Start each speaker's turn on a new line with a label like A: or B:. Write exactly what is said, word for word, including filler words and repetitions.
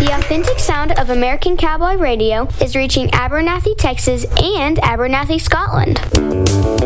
A: The authentic sound of American Cowboy Radio is reaching Abernathy, Texas and Abernathy, Scotland.